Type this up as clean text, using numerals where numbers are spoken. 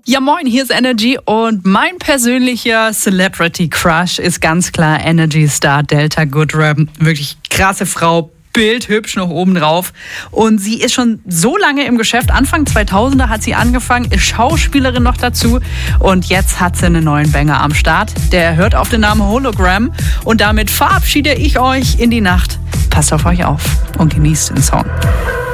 Ja moin, hier ist Energy und mein persönlicher Celebrity Crush ist ganz klar Energy Star Delta Goodrem. Wirklich krasse Frau, bildhübsch noch oben drauf. Und sie ist schon so lange im Geschäft. Anfang 2000er hat sie angefangen, ist Schauspielerin noch dazu. Und jetzt hat sie einen neuen Banger am Start. Der hört auf den Namen Hologram. Und damit verabschiede ich euch in die Nacht. Passt auf euch auf und genießt den Song.